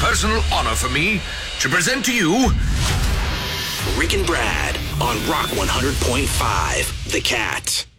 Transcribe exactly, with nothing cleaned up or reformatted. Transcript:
personal honor for me to present to you Rick and Brad on Rock one hundred point five, The Cat.